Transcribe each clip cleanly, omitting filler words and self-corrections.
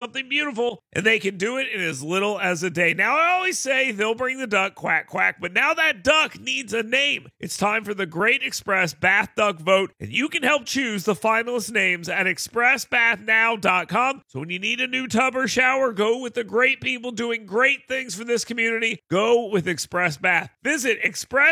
something beautiful, and they can do it in as little as a day. Now, I always say they'll bring the duck, quack, quack, but now that duck needs a name. It's time for the Great Express Bath Duck Vote, and you can help choose the finalist names at expressbathnow.com. So when you need a new tub or shower, go with the great people doing great things for this community. Go with Express Bath. Visit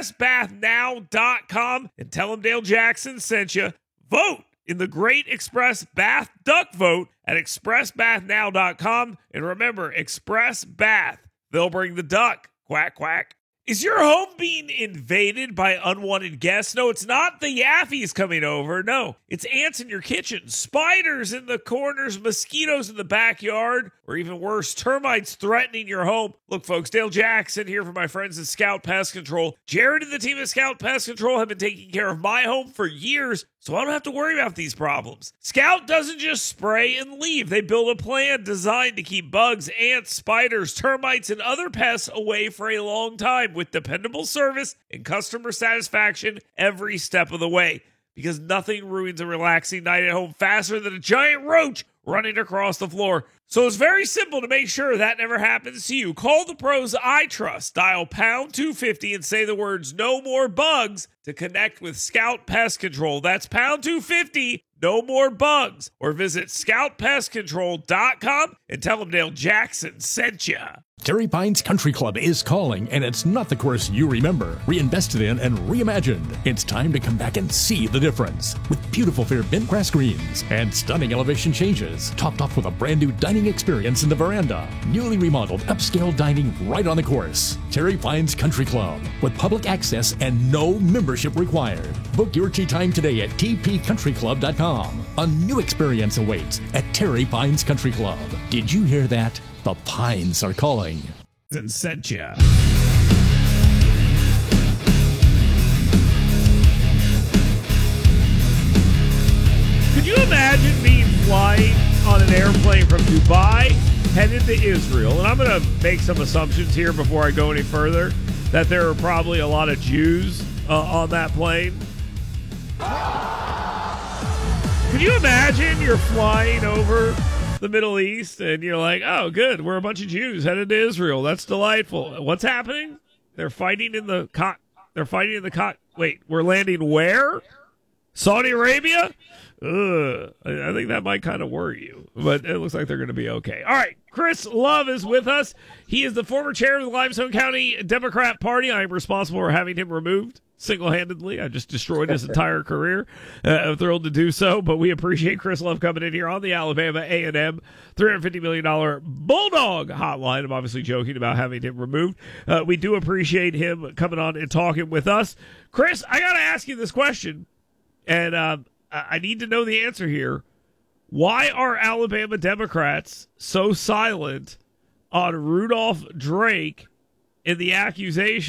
expressbathnow.com and tell them Dale Jackson sent you. Vote in the Great Express Bath Duck Vote at expressbathnow.com. And remember, Express Bath, they'll bring the duck. Quack, quack. Is your home being invaded by unwanted guests? No, it's not the Yaffies coming over. No, it's ants in your kitchen, spiders in the corners, mosquitoes in the backyard, or even worse, termites threatening your home. Look, folks, Dale Jackson here for my friends at Scout Pest Control. Jared and the team at Scout Pest Control have been taking care of my home for years, so I don't have to worry about these problems. Scout doesn't just spray and leave. They build a plan designed to keep bugs, ants, spiders, termites, and other pests away for a long time with dependable service and customer satisfaction every step of the way. Because nothing ruins a relaxing night at home faster than a giant roach running across the floor. So it's very simple to make sure that never happens to you. Call the pros I trust. Dial pound 250 and say the words "no more bugs" to connect with Scout Pest Control. That's pound 250, no more bugs. Or visit scoutpestcontrol.com and tell them Dale Jackson sent you. Terry Pines Country Club is calling, and it's not the course you remember. Reinvested in and reimagined. It's time to come back and see the difference. With beautiful fair bent grass greens and stunning elevation changes, topped off with a brand new dining experience in the veranda. Newly remodeled upscale dining right on the course. Terry Pines Country Club, with public access and no membership required. Book your tea time today at tpcountryclub.com. A new experience awaits at Terry Pines Country Club. Did you hear that? The Pines are calling. And sent you. Could you imagine being flying on an airplane from Dubai headed to Israel? And I'm going to make some assumptions here before I go any further, that there are probably a lot of Jews on that plane. Could you imagine you're flying over the Middle East and you're like, oh, good, we're a bunch of Jews headed to Israel. That's delightful. What's happening? They're fighting in the Wait, we're landing where? Saudi Arabia? I think that might kind of worry you, but it looks like they're going to be okay. All right, Chris Love is with us. He is the former chair of the Limestone County Democrat Party. I am responsible for having him removed single-handedly. I just destroyed his entire career. I'm thrilled to do so, but we appreciate Chris Love coming in here on the Alabama A&M $350 million Bulldog hotline. I'm obviously joking about having him removed. We do appreciate him coming on and talking with us. Chris, I got to ask you this question, and I need to know the answer here. Why are Alabama Democrats so silent on Rudolph Drake in the accusation